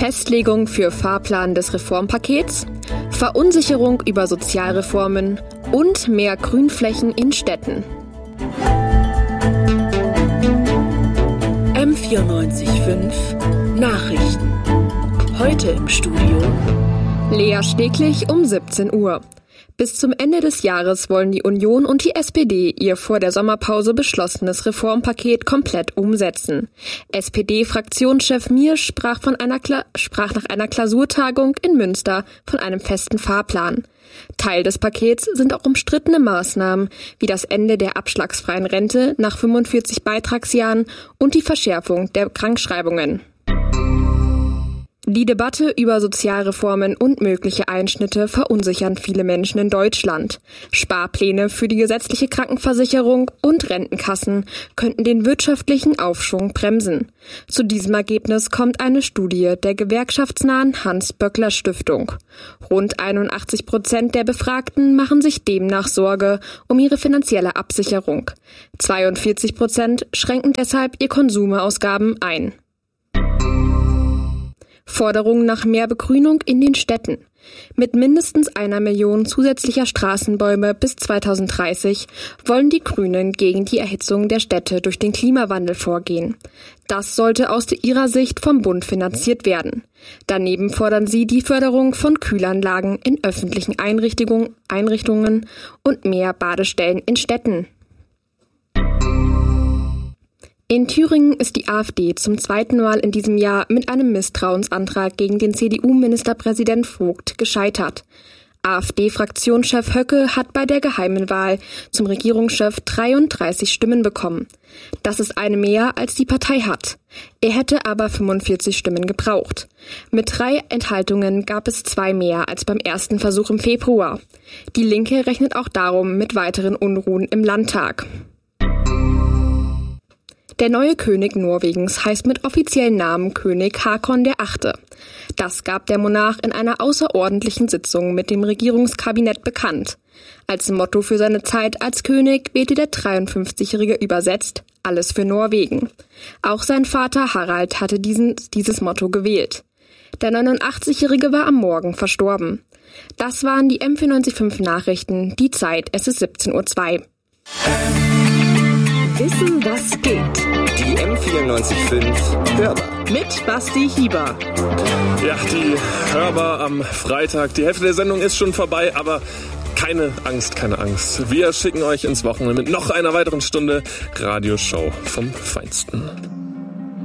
Festlegung für Fahrplan des Reformpakets, Verunsicherung über Sozialreformen und mehr Grünflächen in Städten. M94.5 Nachrichten. Heute im Studio Lea Steglich um 17 Uhr. Bis zum Ende des Jahres wollen die Union und die SPD ihr vor der Sommerpause beschlossenes Reformpaket komplett umsetzen. SPD-Fraktionschef Miersch sprach nach einer Klausurtagung in Münster von einem festen Fahrplan. Teil des Pakets sind auch umstrittene Maßnahmen wie das Ende der abschlagsfreien Rente nach 45 Beitragsjahren und die Verschärfung der Krankschreibungen. Die Debatte über Sozialreformen und mögliche Einschnitte verunsichern viele Menschen in Deutschland. Sparpläne für die gesetzliche Krankenversicherung und Rentenkassen könnten den wirtschaftlichen Aufschwung bremsen. Zu diesem Ergebnis kommt eine Studie der gewerkschaftsnahen Hans-Böckler-Stiftung. Rund 81% der Befragten machen sich demnach Sorge um ihre finanzielle Absicherung. 42% schränken deshalb ihr Konsumausgaben ein. Forderung nach mehr Begrünung in den Städten. Mit mindestens 1 Million zusätzlicher Straßenbäume bis 2030 wollen die Grünen gegen die Erhitzung der Städte durch den Klimawandel vorgehen. Das sollte aus ihrer Sicht vom Bund finanziert werden. Daneben fordern sie die Förderung von Kühlanlagen in öffentlichen Einrichtungen und mehr Badestellen in Städten. In Thüringen ist die AfD zum 2. Mal in diesem Jahr mit einem Misstrauensantrag gegen den CDU-Ministerpräsident Vogt gescheitert. AfD-Fraktionschef Höcke hat bei der geheimen Wahl zum Regierungschef 33 Stimmen bekommen. Das ist eine mehr, als die Partei hat. Er hätte aber 45 Stimmen gebraucht. Mit 3 Enthaltungen gab es 2 mehr als beim ersten Versuch im Februar. Die Linke rechnet auch darum mit weiteren Unruhen im Landtag. Der neue König Norwegens heißt mit offiziellen Namen König Haakon VIII. Das gab der Monarch in einer außerordentlichen Sitzung mit dem Regierungskabinett bekannt. Als Motto für seine Zeit als König wählte der 53-Jährige übersetzt Alles für Norwegen. Auch sein Vater Harald hatte dieses Motto gewählt. Der 89-Jährige war am Morgen verstorben. Das waren die M94.5 Nachrichten. Die Zeit, es ist 17:02 Uhr. Wissen, was geht. Die M94.5 Hörbar. Mit Basti Hieber. Ja, die Hörbar am Freitag. Die Hälfte der Sendung ist schon vorbei, aber keine Angst, keine Angst. Wir schicken euch ins Wochenende mit noch einer weiteren Stunde Radioshow vom Feinsten.